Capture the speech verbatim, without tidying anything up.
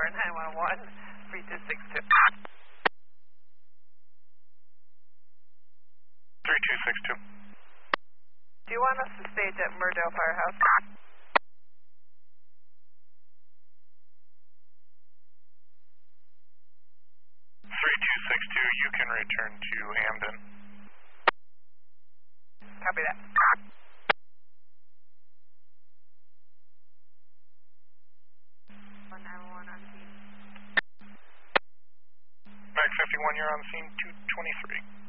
nine one one, three two six two. three two six two. Do you want us to stage at Murdale Firehouse? three two six two, you can return to Hamden. Copy that. nine one one on scene. Mac fifty-one, you're on scene two twenty-three.